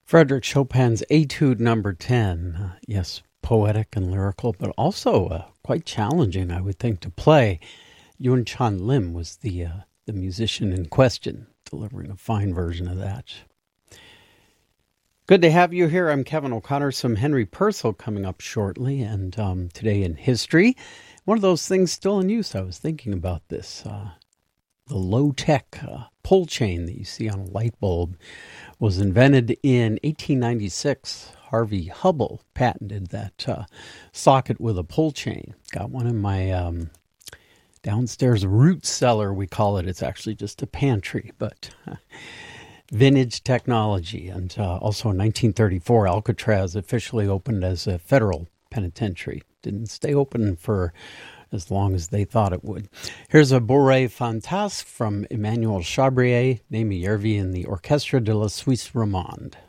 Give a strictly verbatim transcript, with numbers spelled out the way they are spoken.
Frederick Chopin's Etude Number ten. Uh, yes, poetic and lyrical, but also uh, quite challenging, I would think, to play. Yun Chan Lim was the uh, the musician in question, delivering a fine version of that. Good to have you here. I'm Kevin O'Connor. Some Henry Purcell coming up shortly, and um, today in history, one of those things still in use. I was thinking about this. Uh, the low-tech uh, pull chain that you see on a light bulb was invented in eighteen ninety-six. Harvey Hubble patented that uh, socket with a pull chain. Got one in my um, downstairs root cellar, we call it. It's actually just a pantry, but uh, vintage technology. And uh, also in nineteen thirty-four, Alcatraz officially opened as a federal penitentiary. Didn't stay open for as long as they thought it would. Here's a Bourrée Fantasque from Emmanuel Chabrier, Némi Yervi, and the Orchestre de la Suisse Romande.